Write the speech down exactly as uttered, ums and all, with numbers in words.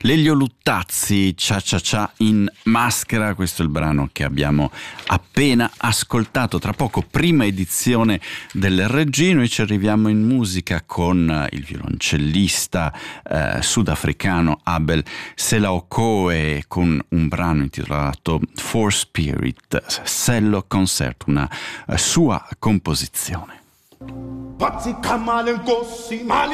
Lelio Luttazzi, Cia Cia Cia in maschera, questo è il brano che abbiamo appena ascoltato. Tra poco prima edizione dell'R G, noi ci arriviamo in musica con il violoncellista eh, sudafricano Abel Selaocoe con un brano intitolato For Spirit, Cello Concert, una uh, sua composizione.